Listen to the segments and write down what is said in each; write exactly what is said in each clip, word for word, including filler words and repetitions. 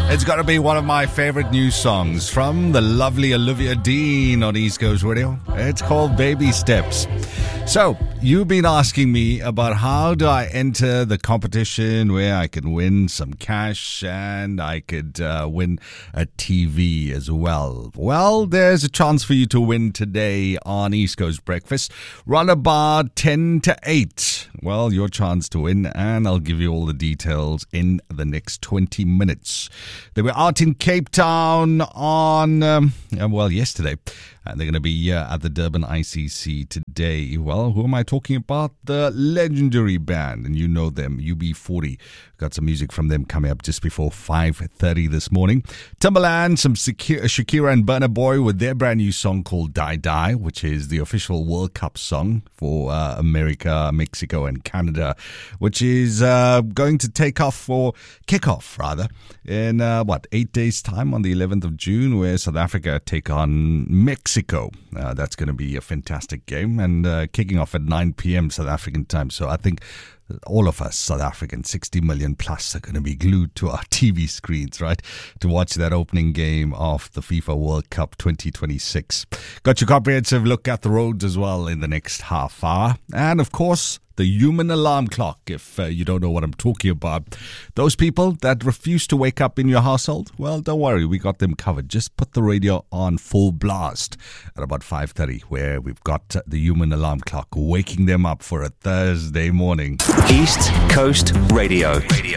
It's got to be one of my favorite new songs from the lovely Olivia Dean on East Coast Radio. It's called Baby Steps. So, you've been asking me about how do I enter the competition where I can win some cash and I could uh, win a T V as well. Well, there's a chance for you to win today on East Coast Breakfast. Run about ten to eight. Well, your chance to win, and I'll give you all the details in the next twenty minutes. They were out in Cape Town on, um, well, yesterday. And they're going to be uh, at the Durban I C C today. Well, who am I talking about? The legendary band, and you know them, U B forty. Got some music from them coming up just before five thirty this morning. Timbaland, some Shakira and Burna Boy with their brand new song called Die Die, which is the official World Cup song for uh, America, Mexico and Canada, which is uh, going to take off for kickoff, rather, in, uh, what, eight days' time on the eleventh of June, where South Africa take on Mexico. Uh, that's going to be a fantastic game, and uh, kicking off at nine p.m. South African time. So I think all of us South Africans, sixty million plus, are going to be glued to our T V screens, right, to watch that opening game of the FIFA World Cup twenty twenty-six. Got your comprehensive look at the roads as well in the next half hour. And, of course, the human alarm clock, if uh, you don't know what I'm talking about. Those people that refuse to wake up in your household, well, don't worry, we got them covered. Just put the radio on full blast at about five thirty, where we've got uh, the human alarm clock waking them up for a Thursday morning. East Coast Radio. Radio.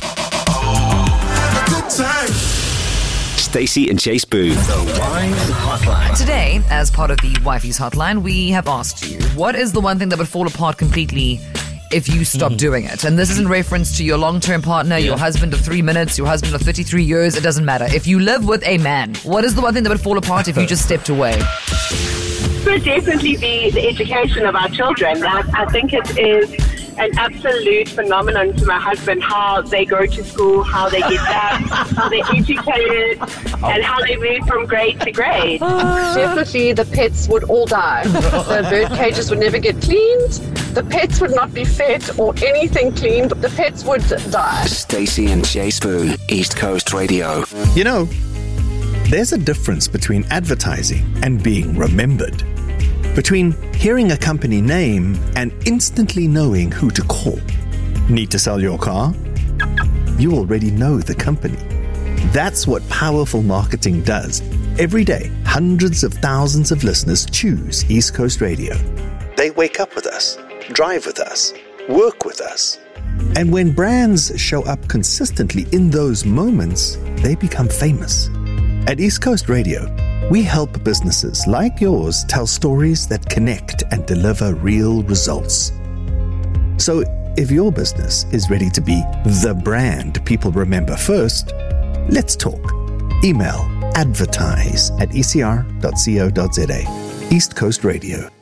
Good time. Stacey and Chase Boo. The Wine Hotline. Today, as part of the Wifey's Hotline, we have asked you, what is the one thing that would fall apart completely if you stop mm. doing it? And this is in reference to your long-term partner, yeah. your husband of three minutes, your husband of thirty-three years, it doesn't matter. If you live with a man, what is the one thing that would fall apart if you just stepped away? It would definitely be the education of our children. I, I think it is an absolute phenomenon to my husband, how they go to school, how they get back, how they're educated, and how they move from grade to grade. Definitely the pets would all die. The bird cages would never get cleaned. The pets would not be fed or anything cleaned. The pets would die. Stacey and Chase Boo, East Coast Radio. You know, there's a difference between advertising and being remembered. Between hearing a company name and instantly knowing who to call. Need to sell your car? You already know the company. That's what powerful marketing does. Every day, hundreds of thousands of listeners choose East Coast Radio. They wake up with us, drive with us, work with us. And when brands show up consistently in those moments, they become famous. At East Coast Radio, we help businesses like yours tell stories that connect and deliver real results. So if your business is ready to be the brand people remember first, let's talk. Email advertise at e c r dot co dot z a. East Coast Radio.